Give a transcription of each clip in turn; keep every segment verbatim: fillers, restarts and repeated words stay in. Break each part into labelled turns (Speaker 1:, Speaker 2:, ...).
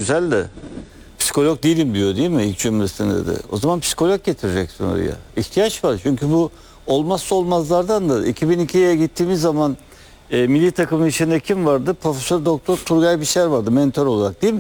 Speaker 1: güzel de psikolog değilim diyor değil mi ilk cümlesinde de. O zaman psikolog getireceksin oraya. İhtiyaç var çünkü bu olmazsa olmazlardan da. iki bin ikiye gittiğimiz zaman e, milli takımın içinde kim vardı? Profesör Doktor Turgay Bişer vardı mentor olarak değil mi?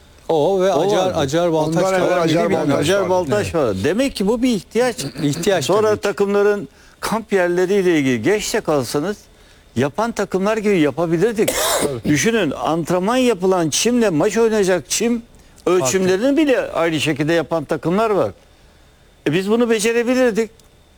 Speaker 2: O ve
Speaker 1: O
Speaker 2: Acar,
Speaker 1: vardı.
Speaker 2: Acar Baltaş
Speaker 3: Ondan
Speaker 2: da
Speaker 3: evvel
Speaker 2: var.
Speaker 3: Acar
Speaker 2: Milli
Speaker 3: Baltaş
Speaker 2: bilmem.
Speaker 1: Acar
Speaker 3: vardı.
Speaker 1: Baltaş var. Demek ki bu bir ihtiyaç.
Speaker 2: İhtiyaç
Speaker 1: Sonra
Speaker 2: tabii ki.
Speaker 1: takımların kamp yerleriyle ilgili geç de kalsanız yapan takımlar gibi yapabilirdik. Düşünün antrenman yapılan çimle maç oynayacak çim ölçümlerini bile aynı şekilde yapan takımlar var. E biz bunu becerebilirdik.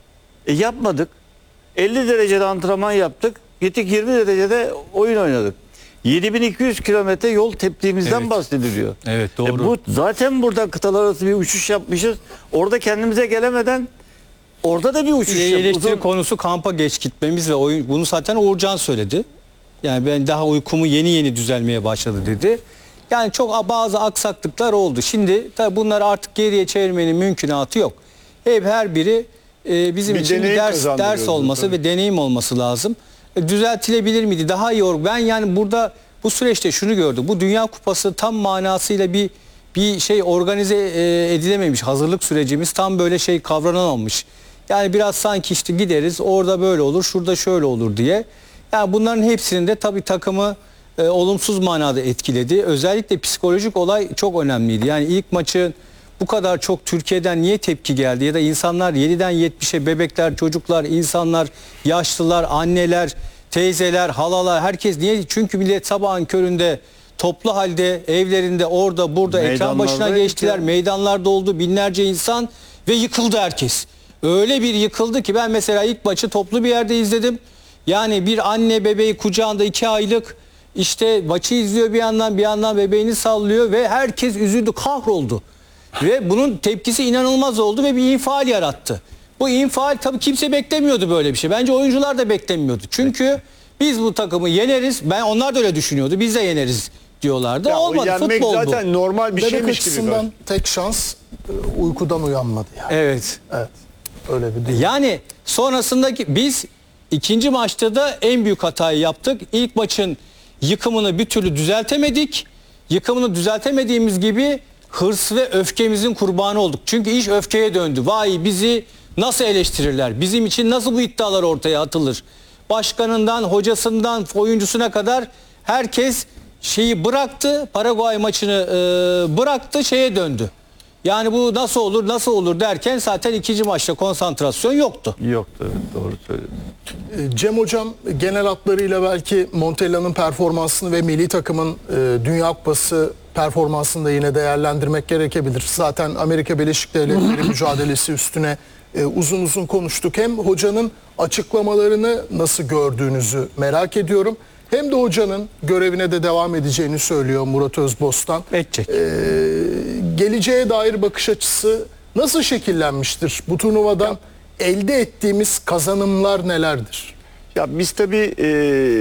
Speaker 1: E yapmadık. elli derecede antrenman yaptık. Gittik yirmi derecede oyun oynadık. yedi bin iki yüz kilometre yol teptiğimizden
Speaker 2: Evet.
Speaker 1: bahsediliyor.
Speaker 2: Evet, doğru.
Speaker 1: E bu zaten burada kıtalar arası bir uçuş yapmışız. Orada kendimize gelemeden orada da bir uçuş
Speaker 2: Bir de
Speaker 1: yapıyoruz.
Speaker 2: elektrik konusu kampa geç gitmemiz ve oyun, bunu zaten Uğurcan söyledi. Yani ben daha uykumu yeni yeni düzelmeye başladı dedi. Yani çok bazı aksaklıklar oldu. Şimdi tabii bunları artık geriye çevirmenin mümkünatı yok. Hep her biri e, bizim
Speaker 3: Bir
Speaker 2: için bir
Speaker 3: deneyim
Speaker 2: ders
Speaker 3: kazandırıyor
Speaker 2: ders olması
Speaker 3: tabii.
Speaker 2: ve deneyim olması lazım. E, düzeltilebilir miydi? Daha iyi olur. Ben yani burada bu süreçte şunu gördüm. Bu Dünya Kupası tam manasıyla bir bir şey organize e, edilememiş. Hazırlık sürecimiz tam böyle şey kavranamamış. Yani biraz sanki işte gideriz orada böyle olur, şurada şöyle olur diye. Yani bunların hepsinin de tabii takımı e, olumsuz manada etkiledi. Özellikle psikolojik olay çok önemliydi. Yani ilk maçın bu kadar çok Türkiye'den niye tepki geldi ya da insanlar yediden yetmişe bebekler, çocuklar, insanlar, yaşlılar, anneler, teyzeler, halalar herkes niye? Çünkü millet sabahın köründe toplu halde evlerinde orada burada ekran başına
Speaker 1: Meydanlarda
Speaker 2: geçtiler.
Speaker 1: ya.
Speaker 2: Meydanlarda oldu binlerce insan ve yıkıldı herkes. Öyle bir yıkıldı ki ben mesela ilk maçı toplu bir yerde izledim. Yani bir anne bebeği kucağında iki aylık işte maçı izliyor bir yandan bir yandan bebeğini sallıyor ve herkes üzüldü, kahroldu. Ve bunun tepkisi inanılmaz oldu ve bir infial yarattı. Bu infial tabii kimse beklemiyordu böyle bir şey. Bence oyuncular da beklemiyordu. Çünkü biz bu takımı yeneriz. Ben onlar da öyle düşünüyordu. Biz de yeneriz diyorlardı.
Speaker 3: Ya o
Speaker 2: Olmadı.
Speaker 3: yenmek
Speaker 2: Futbol
Speaker 3: zaten
Speaker 2: bu.
Speaker 3: normal bir
Speaker 4: Bebek
Speaker 3: şeymiş gibi.
Speaker 4: açısından tek şans e, uykudan uyanmadı yani.
Speaker 2: Evet.
Speaker 4: Evet. Öyle bir durum.
Speaker 2: Yani sonrasındaki biz ikinci maçta da en büyük hatayı yaptık. İlk maçın yıkımını bir türlü düzeltemedik. Yıkımını düzeltemediğimiz gibi hırs ve öfkemizin kurbanı olduk. Çünkü iş öfkeye döndü. Vay bizi nasıl eleştirirler? Bizim için nasıl bu iddialar ortaya atılır? Başkanından, hocasından, oyuncusuna kadar herkes şeyi bıraktı. Paraguay maçını e, bıraktı, şeye döndü. Yani bu nasıl olur nasıl olur derken zaten ikinci maçta konsantrasyon yoktu.
Speaker 1: Yoktu evet, doğru söyledin.
Speaker 4: E, Cem Hocam genel hatlarıyla belki Montella'nın performansını ve milli takımın e, Dünya Kupası performansını da yine değerlendirmek gerekebilir. Zaten Amerika Birleşik Devletleri mücadelesi üstüne e, uzun uzun konuştuk. Hem hocanın açıklamalarını nasıl gördüğünüzü merak ediyorum. Hem de hocanın görevine de devam edeceğini söylüyor Murat Özbostan.
Speaker 2: Edecek.
Speaker 4: Ee, geleceğe dair bakış açısı nasıl şekillenmiştir? Bu turnuvadan elde ettiğimiz kazanımlar nelerdir?
Speaker 3: Ya biz tabii e,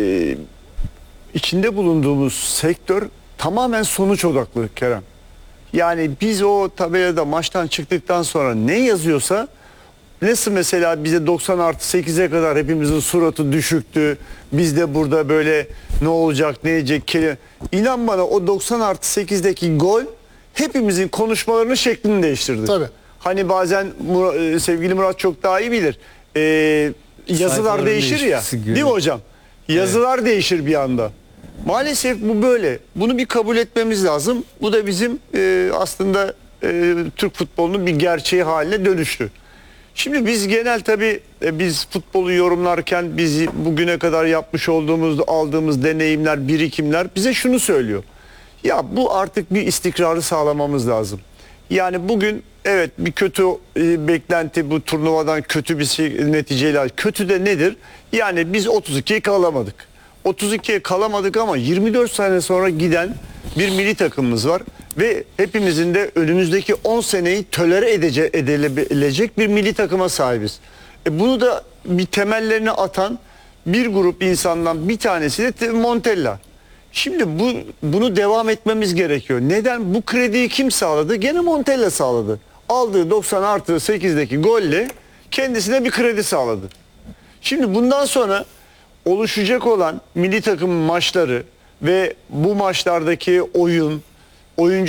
Speaker 3: içinde bulunduğumuz sektör tamamen sonuç odaklı Kerem. Yani biz o tabelada maçtan çıktıktan sonra ne yazıyorsa, nasıl mesela bize doksan artı sekize kadar hepimizin suratı düşüktü. Biz de burada böyle ne olacak ne diyecek kelime. İnan bana o doksan artı sekizdeki gol hepimizin konuşmalarının şeklini değiştirdi.
Speaker 4: Tabii.
Speaker 3: Hani bazen Murat, sevgili Murat çok daha iyi bilir. Ee, yazılar
Speaker 2: Sayfaların
Speaker 3: değişir ya.
Speaker 2: değişmesi gibi.
Speaker 3: Değil mi hocam? Yazılar değişir bir anda. Maalesef bu böyle. Bunu bir kabul etmemiz lazım. Bu da bizim e, aslında e, Türk futbolunun bir gerçeği haline dönüştü. Şimdi biz genel tabii e, biz futbolu yorumlarken biz bugüne kadar yapmış olduğumuz, aldığımız deneyimler, birikimler bize şunu söylüyor. Ya bu artık bir istikrarı sağlamamız lazım. Yani bugün evet bir kötü e, beklenti bu turnuvadan kötü bir şey, neticeyle. Kötü de nedir? Yani biz otuz ikiye kalamadık. otuz ikiye kalamadık ama yirmi dört sene sonra giden bir milli takımımız var. Ve hepimizin de önümüzdeki on seneyi tolere edece, edilebilecek bir milli takıma sahibiz. E bunu da bir temellerini atan bir grup insandan bir tanesi de Montella. Şimdi bu bunu devam etmemiz gerekiyor. Neden? Bu krediyi kim sağladı? Gene Montella sağladı. Aldığı doksan artı sekizdeki golle kendisine bir kredi sağladı. Şimdi bundan sonra oluşacak olan milli takım maçları ve bu maçlardaki oyun, oyuncu